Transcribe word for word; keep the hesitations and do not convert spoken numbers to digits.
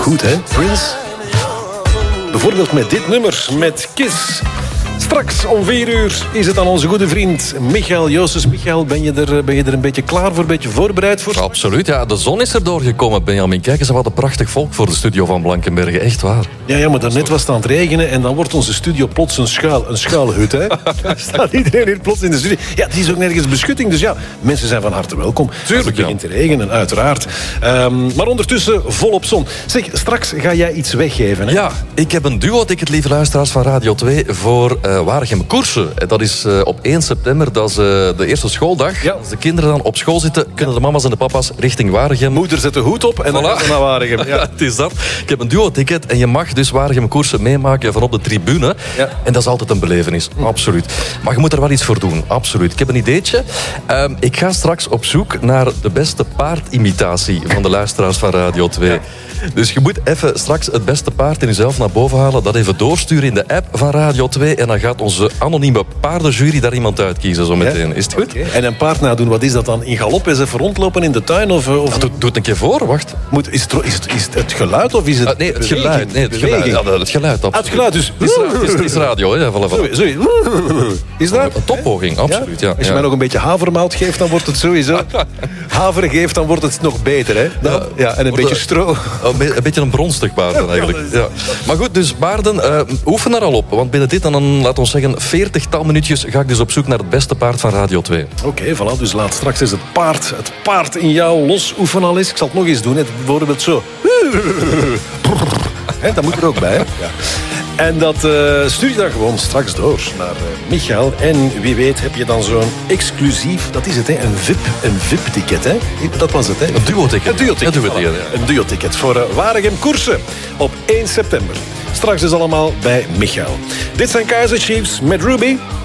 goed, hè, Prince? Bijvoorbeeld met dit nummer, met Kiss. Straks om vier uur is het aan onze goede vriend Michael Joostes. Michael, ben je, er, ben je er een beetje klaar voor, een beetje voorbereid voor? Absoluut, ja. De zon is er doorgekomen, Benjamin. Kijk eens, wat een prachtig volk voor de studio van Blankenberge. Echt waar. Ja, ja, maar daarnet was het aan het regenen en dan wordt onze studio plots een, schuil, een schuilhut. Hè? Staat iedereen hier plots in de studio. Ja, het is ook nergens beschutting, dus ja, mensen zijn van harte welkom. Tuurlijk, het begint te regenen, uiteraard. Um, maar ondertussen volop zon. Zeg, straks ga jij iets weggeven, hè? Ja, ik heb een duo-ticket, lieve luisteraars van Radio twee, voor uh, Waregem Koersen. Dat is uh, op één september, dat is uh, de eerste schooldag. Ja. Als de kinderen dan op school zitten, kunnen de mama's en de papa's richting Waregem. Moeder zet de hoed op en dan Voilà. gaat ze naar Waregem. Ja. Het is dat. Ik heb een duo-ticket en je mag dus Waregem Koersen meemaken van op de tribune. Ja. En dat is altijd een belevenis, hm. absoluut. Maar je moet er wel iets voor doen, absoluut. Ik heb een ideetje. Um, ik ga straks op zoek naar de beste paardimitatie van de luisteraars van Radio twee. Ja. Dus je moet even straks het beste paard in jezelf naar boven halen, dat even doorsturen in de app van Radio twee en dan gaat onze anonieme paardenjury daar iemand uitkiezen zo meteen. Ja? Is het goed? Okay. En een paard nadoen, wat is dat dan? In galop eens even rondlopen in de tuin? Of, of... Ja, doe, doe het een keer voor, wacht. Moet, is, het, is, het, is het geluid of is het... Uh, nee, het geluid. Nee, het geluid. Ja, het geluid, ah, het geluid, dus... Het is, het is, het is radio, hè. Voilà, voilà. Sorry, sorry. Is dat? Een toppoging, absoluut. Ja? Ja, Als je ja. mij nog een beetje havermout geeft, dan wordt het sowieso... Haver geeft, dan wordt het nog beter, hè? Dan, ja, ja, en een beetje het, stro. Een, een beetje een bronstig paarden, eigenlijk. Ja. Maar goed, dus paarden, uh, oefen er al op. Want binnen dit en dan, laten we zeggen, veertigtal minuutjes ga ik dus op zoek naar het beste paard van Radio twee. Oké, okay, voilà. Dus laat straks eens het paard, het paard in jou los oefenen al eens. Ik zal het nog eens doen. Hè. Bijvoorbeeld zo. He, dat moet er ook bij, hè? Ja. En dat uh, stuur je dan gewoon straks door naar uh, Michael. En wie weet heb je dan zo'n exclusief... Dat is het, hè? Een V I P, een V I P-ticket, hè? Dat was het, hè? Een duo-ticket. Een duo-ticket, een duo-ticket, voilà. Een duo-ticket voor uh, Waregem Koersen op één september. Straks dus allemaal bij Michael. Dit zijn Kaiser Chiefs met Ruby.